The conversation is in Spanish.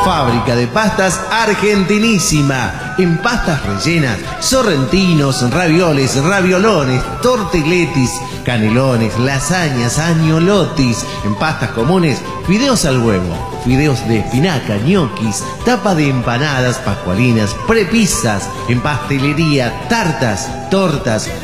fábrica de pastas argentinísima. En pastas rellenas, sorrentinos, ravioles, raviolones, tortilletis, canelones, lasañas, agnolotis. En pastas comunes, fideos al huevo, fideos de espinaca, ñoquis, tapa de empanadas, pascualinas, prepizzas. En pastelería, tartas, tortas,